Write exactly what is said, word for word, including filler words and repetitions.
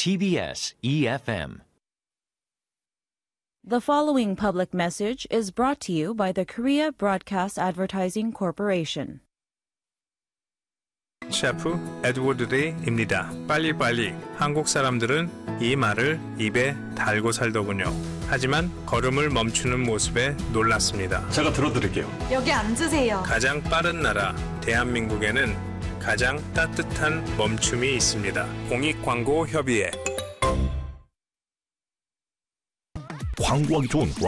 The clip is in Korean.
T B S E F M. The following public message is brought to you by the Korea Broadcast Advertising Corporation. 셰프 에드워드 리입니다. 빨리빨리. 한국 사람들은 이 말을 입에 달고 살더군요. 하지만 걸음을 멈추는 모습에 놀랐습니다. 제가 들어드릴게요. 여기 앉으세요. 가장 빠른 나라 대한민국에는 가장 따뜻한 멈춤이 있습니다. 공익광고협의회. 광고하기 좋은